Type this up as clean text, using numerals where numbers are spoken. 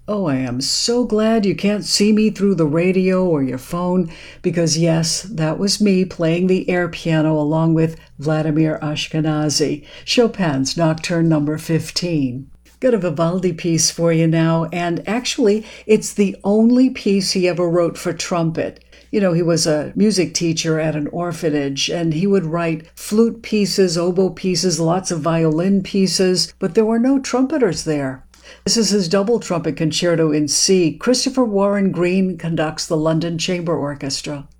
Oh, I am so glad you can't see me through the radio or your phone, because yes, that was me playing the air piano along with Vladimir Ashkenazy, Chopin's Nocturne number 15. Got a Vivaldi piece for you now, and actually, it's the only piece he ever wrote for trumpet. You know, he was a music teacher at an orphanage, and he would write flute pieces, oboe pieces, lots of violin pieces, but there were no trumpeters there. This is his double trumpet concerto in C. Christopher Warren Green conducts the London Chamber Orchestra.